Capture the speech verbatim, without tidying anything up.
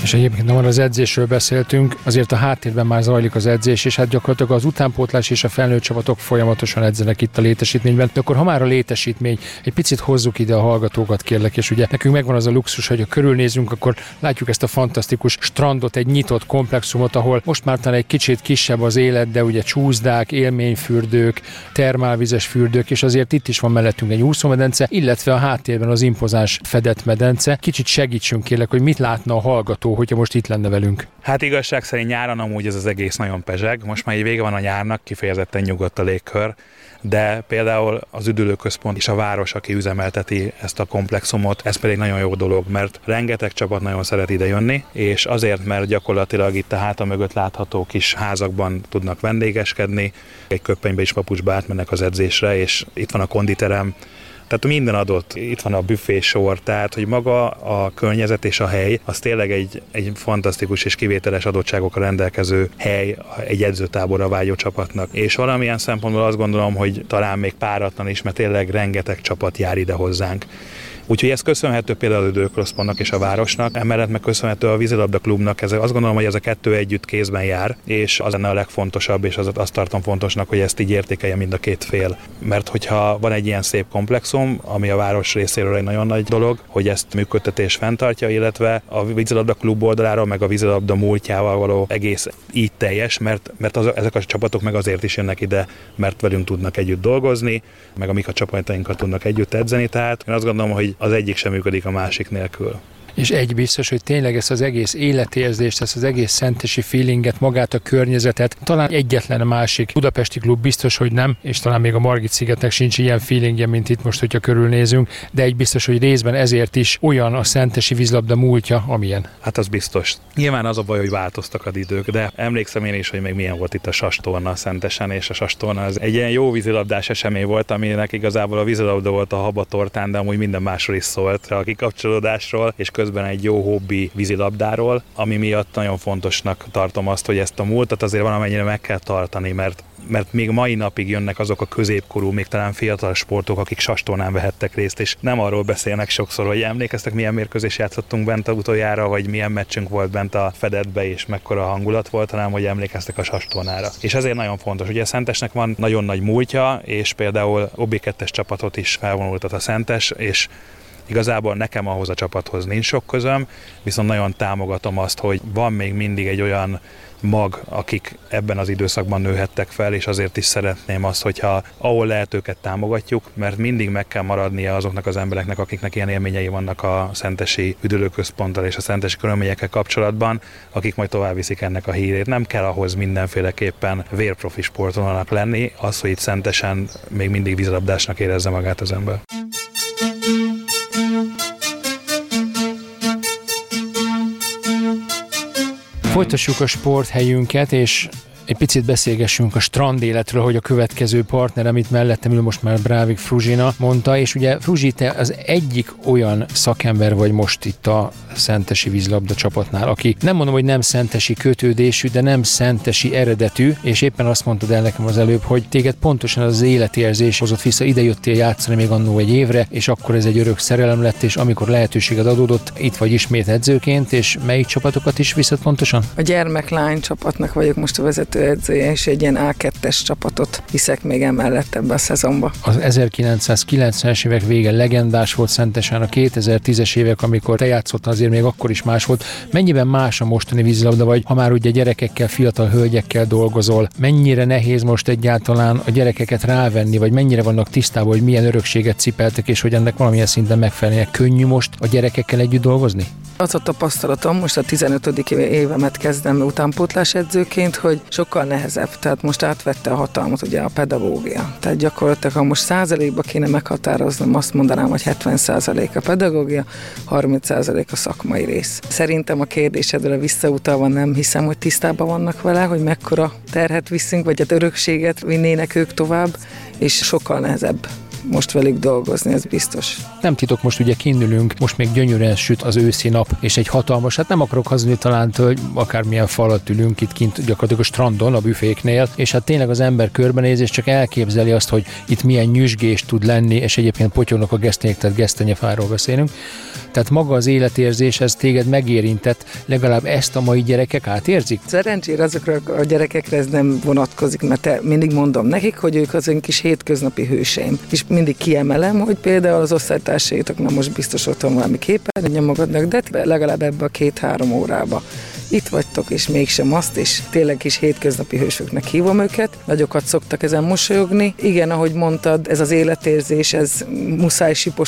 És egyébként nem az edzésről beszéltünk, azért a háttérben már zajlik az edzés, és hát gyakorlatilag az utánpótlás és a felnőtt csapatok folyamatosan edzenek itt a létesítményben. De akkor ha már a létesítmény, egy picit hozzuk ide a hallgatókat, kérlek, és ugye nekünk megvan az a luxus, hogy ha körülnézünk, akkor látjuk ezt a fantasztikus strandot, egy nyitott komplexumot, ahol most már talán egy kicsit kisebb az élet, de ugye csúszdák, élményfürdők, termálvizes fürdők, és azért itt is van mellettünk egy úszómedence, illetve a háttérben az impozáns fedett medence. Kicsit segítsünk, kérlek, hogy mit látna a hallgató, hogyha most itt lenne velünk. Hát igazság szerint nyáron amúgy ez az egész nagyon pezseg. Most már így vége van a nyárnak, kifejezetten nyugodt a légkör, de például az üdülőközpont és a város, aki üzemelteti ezt a komplexumot, ez pedig nagyon jó dolog, mert rengeteg csapat nagyon szeret ide jönni, és azért, mert gyakorlatilag itt a háta mögött látható kis házakban tudnak vendégeskedni, egy köppenybe is papucsba átmennek az edzésre, és itt van a konditerem, tehát minden adott, itt van a büfésor, tehát hogy maga a környezet és a hely, az tényleg egy, egy fantasztikus és kivételes adottságokkal rendelkező hely egy edzőtáborra vágyó csapatnak. És valamilyen szempontból azt gondolom, hogy talán még páratlan is, mert tényleg rengeteg csapat jár ide hozzánk. Úgyhogy ez köszönhető például az üdülőközpontnak és a városnak, emellett meg köszönhető a vízilabda klubnak, ez, azt gondolom, hogy ez a kettő együtt kézben jár, és az lenne a legfontosabb, és az, azt tartom fontosnak, hogy ezt így értékelje mind a két fél. Mert hogyha van egy ilyen szép komplexum, ami a város részéről egy nagyon nagy dolog, hogy ezt működtetés fenntartja, illetve a vízilabda klub oldaláról, meg a vízilabda múltjával való egész így teljes, mert, mert az, ezek a csapatok meg azért is jönnek ide, mert velünk tudnak együtt dolgozni, meg a mi a csapatainkkal tudnak együtt edzeni, tehát én azt gondolom, hogy az egyik sem működik a másik nélkül. És egy biztos, hogy tényleg ezt az egész életérzést, ezt az egész szentesi feelinget, magát a környezetet, talán egyetlen másik budapesti klub biztos, hogy nem, és talán még a Margit-szigetnek sincs ilyen feelingje, mint itt most, hogyha körülnézünk, de egy biztos, hogy részben ezért is olyan a szentesi vízilabda múltja, amilyen. Hát az biztos. Nyilván az a baj, hogy változtak az idők, de emlékszem én is, hogy még milyen volt itt a Sastorna Szentesen, és a Sastorna az egy ilyen jó vízilabdás esemény volt, aminek igazából a vízilabda volt a habatortán, de amúgy minden másról is szólt, a kikapcsolódásról, és közben egy jó hobbi vízilabdáról, ami miatt nagyon fontosnak tartom azt, hogy ezt a múltat azért valamennyire meg kell tartani, mert mert még mai napig jönnek azok a középkorú, még talán fiatal sportok, akik Sastornán vehettek részt, és nem arról beszélnek sokszor, hogy emlékeztek, milyen mérkőzés játszottunk bent a utoljára, vagy milyen meccsünk volt bent a Fedetbe, és mekkora hangulat volt, hanem hogy emlékeztek a Sastornára. És ezért nagyon fontos, ugye a Szentesnek van nagyon nagy múltja, és például o bé kettes csapatot is felvonultat a Szentes, és igazából nekem ahhoz a csapathoz nincs sok közöm, viszont nagyon támogatom azt, hogy van még mindig egy olyan mag, akik ebben az időszakban nőhettek fel, és azért is szeretném azt, hogyha ahol lehet őket támogatjuk, mert mindig meg kell maradnia azoknak az embereknek, akiknek ilyen élményei vannak a szentesi üdülőközponttal és a szentesi körülményekkel kapcsolatban, akik majd tovább viszik ennek a hírét. Nem kell ahhoz mindenféleképpen vérprofi sportolónak lenni, az, hogy itt Szentesen még mindig vízilabdásnak érezze magát az ember. Folytassuk a sporthelyünket, és egy picit beszélgessünk a strandéletről, hogy a következő partner, amit mellettem ül, most már Brávik Fruzsina mondta, és ugye Fruzsi, te az egyik olyan szakember vagy most itt a szentesi vízilabda csapatnál, aki nem mondom, hogy nem szentesi kötődésű, de nem szentesi eredetű, és éppen azt mondtad el nekem az előbb, hogy téged pontosan az életérzés hozott vissza, ide jöttél játszani még annó egy évre, és akkor ez egy örök szerelem lett, és amikor lehetőséged adódott, itt vagy ismét edzőként, és melyik csapatokat is viszed pontosan? A gyermeklány csapatnak vagyok most a vezetőedzője, és egy ilyen á kettes csapatot viszek még emellett ebbe a szezonba. Az ezerkilencszázkilencvenes évek vége legendás volt Szentesen, a kétezer-tízes évek, amikor te játszottál, azért még akkor is más volt. Mennyiben más a mostani vízilabda, vagy ha már ugye gyerekekkel, fiatal hölgyekkel dolgozol, mennyire nehéz most egyáltalán a gyerekeket rávenni, vagy mennyire vannak tisztában, hogy milyen örökséget cipeltek, és hogy ennek valamilyen szinten megfelelnie? Könnyű most a gyerekekkel együtt dolgozni? Az a tapasztalatom, most a tizenötödik évemet kezdem utánpótlás edzőként, hogy sokkal nehezebb. Tehát most átvette a hatalmat ugye a pedagógia. Tehát gyakorlatilag, ha most százalékba kéne meghatároznom, azt mondanám, hogy hetven százalék a pedagógia, harminc százalék a szakmai rész. Szerintem a kérdésedre visszautalva nem hiszem, hogy tisztában vannak vele, hogy mekkora terhet viszünk, vagy az örökséget vinnének ők tovább, és sokkal nehezebb most velük dolgozni, ez biztos. Nem titok, most ugye kinnülünk, most még gyönyörűen süt az őszi nap, és egy hatalmas, hát nem akarok hazudni talán, hogy akármilyen falat ülünk itt kint gyakorlatilag a strandon, a büféknél, és hát tényleg az ember körbenéz, és csak elképzeli azt, hogy itt milyen nyüzsgés tud lenni, és egyébként potyognak a gesztenyék, tehát gesztenyefáról beszélünk. Tehát maga az életérzés, ez téged megérintett, legalább ezt a mai gyerekek átérzik? Szerencsére azokra a gyerekekre ez nem vonatkozik, mert mindig mondom nekik, hogy ők az én kis hétköznapi hőseim. És mindig kiemelem, hogy például az osztálytársaitoknak most biztos otthon valami képernyőn magadnak, de legalább ebbe a két-három órába itt vagytok, és mégsem azt, és tényleg is hétköznapi hősöknek hívom őket. Nagyokat szoktak ezen mosolyogni. Igen, ahogy mondtad, ez az életérzés, ez muszáj sipos